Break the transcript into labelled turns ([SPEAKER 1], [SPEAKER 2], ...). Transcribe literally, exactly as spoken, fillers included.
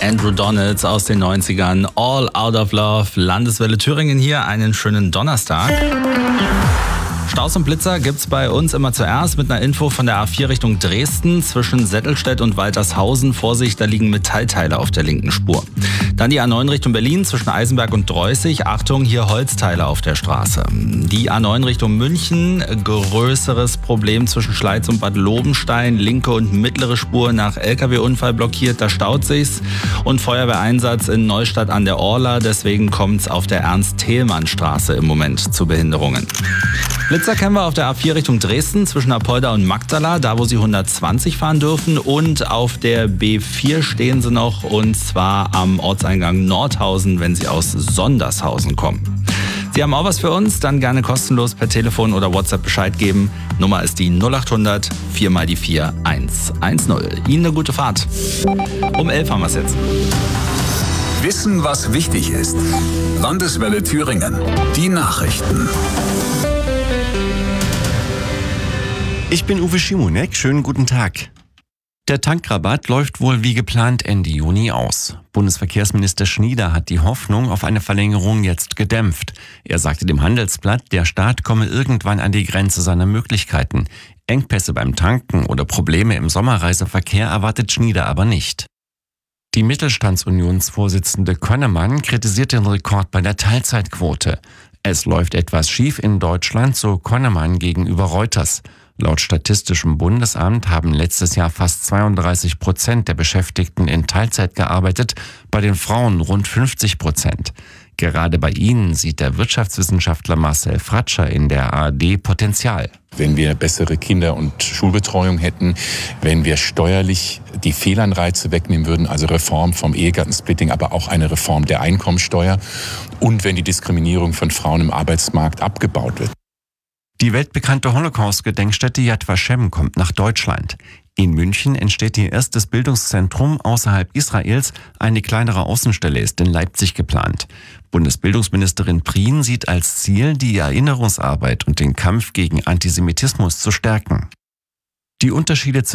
[SPEAKER 1] Andrew Donalds aus den neunzigern. All Out of Love. Landeswelle Thüringen hier. Einen schönen Donnerstag. Staus und Blitzer gibt's bei uns immer zuerst mit einer Info von der A vier Richtung Dresden zwischen Settelstedt und Waltershausen. Vorsicht, da liegen Metallteile auf der linken Spur. Dann die A neun Richtung Berlin zwischen Eisenberg und Dreußig. Achtung, hier Holzteile auf der Straße. Die A neun Richtung München, größeres Problem zwischen Schleiz und Bad Lobenstein. Linke und mittlere Spur nach L K W-Unfall blockiert, da staut sich's. Und Feuerwehreinsatz in Neustadt an der Orla. Deswegen kommt's auf der Ernst-Thälmann-Straße im Moment zu Behinderungen. Blitzer kennen wir auf der A vier Richtung Dresden zwischen Apolda und Magdala, da wo Sie hundertzwanzig fahren dürfen. Und auf der B vier stehen Sie noch, und zwar am Ortseingang Nordhausen, wenn Sie aus Sondershausen kommen. Sie haben auch was für uns, dann gerne kostenlos per Telefon oder WhatsApp Bescheid geben. Nummer ist die null acht hundert vier mal die vier eins eins null. Ihnen eine gute Fahrt. Um elf haben wir es jetzt.
[SPEAKER 2] Wissen, was wichtig ist. Landeswelle Thüringen. Die Nachrichten.
[SPEAKER 3] Ich bin Uwe Schimonek, schönen guten Tag. Der Tankrabatt läuft wohl wie geplant Ende Juni aus. Bundesverkehrsminister Schnieder hat die Hoffnung auf eine Verlängerung jetzt gedämpft. Er sagte dem Handelsblatt, der Staat komme irgendwann an die Grenze seiner Möglichkeiten. Engpässe beim Tanken oder Probleme im Sommerreiseverkehr erwartet Schnieder aber nicht. Die Mittelstandsunionsvorsitzende Konnemann kritisiert den Rekord bei der Teilzeitquote. Es läuft etwas schief in Deutschland, so Konnemann gegenüber Reuters. Laut Statistischem Bundesamt haben letztes Jahr fast zweiunddreißig Prozent der Beschäftigten in Teilzeit gearbeitet, bei den Frauen rund fünfzig Prozent. Gerade bei ihnen sieht der Wirtschaftswissenschaftler Marcel Fratscher in der A R D Potenzial.
[SPEAKER 4] Wenn wir bessere Kinder- und Schulbetreuung hätten, wenn wir steuerlich die Fehlanreize wegnehmen würden, also Reform vom Ehegattensplitting, aber auch eine Reform der Einkommensteuer, und wenn die Diskriminierung von Frauen im Arbeitsmarkt abgebaut wird.
[SPEAKER 3] Die weltbekannte Holocaust-Gedenkstätte Yad Vashem kommt nach Deutschland. In München entsteht ihr erstes Bildungszentrum außerhalb Israels. Eine kleinere Außenstelle ist in Leipzig geplant. Bundesbildungsministerin Prien sieht als Ziel, die Erinnerungsarbeit und den Kampf gegen Antisemitismus zu stärken. Die Unterschiede